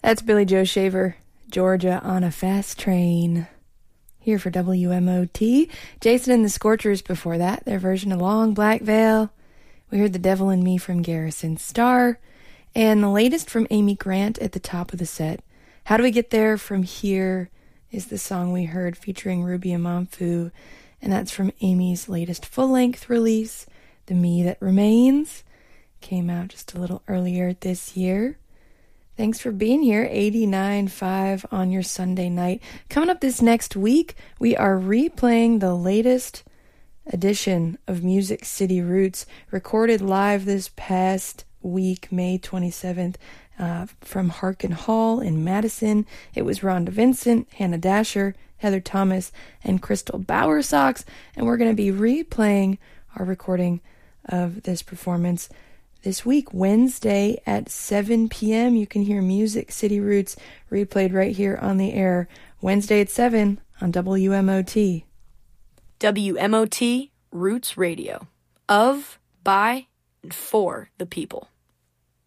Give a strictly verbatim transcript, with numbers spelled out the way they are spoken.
That's Billy Joe Shaver, Georgia on a Fast Train. Here for W M O T. Jason and the Scorchers before that, their version of Long Black Veil. We heard The Devil in Me from Garrison Starr. And the latest from Amy Grant at the top of the set. How Do We Get There From Here is the song we heard featuring Ruby Amanfu. And that's from Amy's latest full-length release, The Me That Remains. Came out just a little earlier this year. Thanks for being here, eighty-nine point five on your Sunday night. Coming up this next week, we are replaying the latest edition of Music City Roots, recorded live this past week, May twenty-seventh, uh, from Harkin Hall in Madison. It was Rhonda Vincent, Hannah Dasher, Heather Thomas, and Crystal Bowersox, and we're going to be replaying our recording of this performance this week, Wednesday at seven p.m. You can hear Music City Roots replayed right here on the air, Wednesday at seven on W M O T. W M O T Roots Radio. Of, by, and for the people.